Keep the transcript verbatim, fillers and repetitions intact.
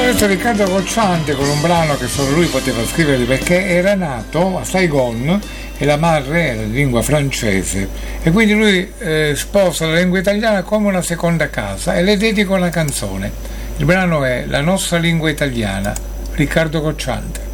Questo è Riccardo Cocciante con un brano che solo lui poteva scrivere perché era nato a Saigon e la madre era di lingua francese e quindi lui eh, sposa la lingua italiana come una seconda casa e le dedica una canzone. Il brano è La nostra lingua italiana, Riccardo Cocciante.